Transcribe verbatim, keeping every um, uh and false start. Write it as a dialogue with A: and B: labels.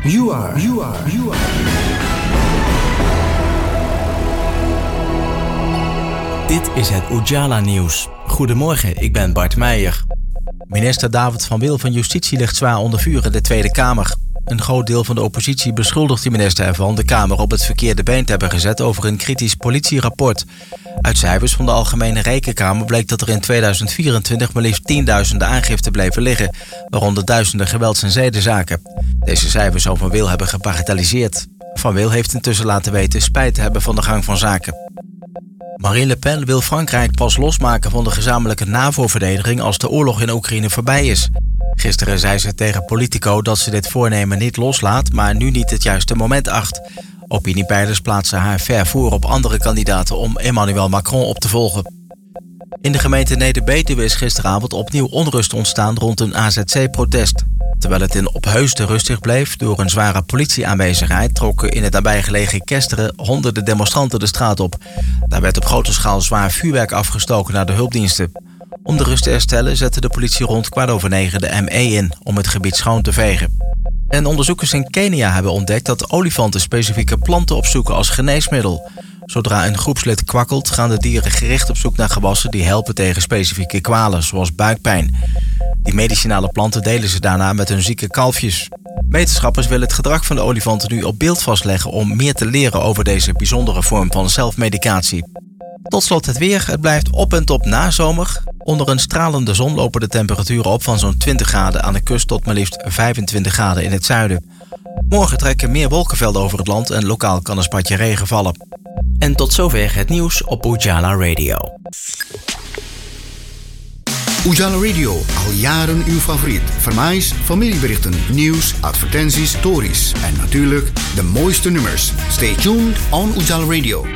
A: You are, you are, you are.
B: Dit is het Ujala Nieuws. Goedemorgen, ik ben Bart Meijer. Minister David van Wil van Justitie ligt zwaar onder vuur in de Tweede Kamer. Een groot deel van de oppositie beschuldigt de minister ervan de Kamer op het verkeerde been te hebben gezet over een kritisch politierapport. Uit cijfers van de Algemene Rekenkamer bleek dat er in tweeduizend vierentwintig maar liefst tienduizenden aangiften bleven liggen, waaronder duizenden gewelds- en zedenzaken. Deze cijfers zou Van Wil hebben gebagatelliseerd. Van Wil heeft intussen laten weten spijt te hebben van de gang van zaken. Marine Le Pen wil Frankrijk pas losmaken van de gezamenlijke NAVO-verdediging als de oorlog in Oekraïne voorbij is. Gisteren zei ze tegen Politico dat ze dit voornemen niet loslaat, maar nu niet het juiste moment acht. Opiniepeilers plaatsen haar ver voor op andere kandidaten om Emmanuel Macron op te volgen. In de gemeente Neder-Betuwe is gisteravond opnieuw onrust ontstaan rond een A Z C-protest. Terwijl het in Opheusden rustig bleef door een zware politieaanwezigheid, trokken in het nabijgelegen Kesteren honderden demonstranten de straat op. Daar werd op grote schaal zwaar vuurwerk afgestoken naar de hulpdiensten. Om de rust te herstellen zette de politie rond kwart over negen de M E in om het gebied schoon te vegen. En onderzoekers in Kenia hebben ontdekt dat olifanten specifieke planten opzoeken als geneesmiddel. Zodra een groepslid kwakkelt, gaan de dieren gericht op zoek naar gewassen die helpen tegen specifieke kwalen, zoals buikpijn. Die medicinale planten delen ze daarna met hun zieke kalfjes. Wetenschappers willen het gedrag van de olifanten nu op beeld vastleggen om meer te leren over deze bijzondere vorm van zelfmedicatie. Tot slot het weer. Het blijft op en top nazomer. Onder een stralende zon lopen de temperaturen op van zo'n twintig graden aan de kust tot maar liefst vijfentwintig graden in het zuiden. Morgen trekken meer wolkenvelden over het land en lokaal kan een spatje regen vallen. En tot zover het nieuws op Ujala Radio.
A: Ujala Radio, al jaren uw favoriet. Vermaais, familieberichten, nieuws, advertenties, stories en natuurlijk de mooiste nummers. Stay tuned on Ujala Radio.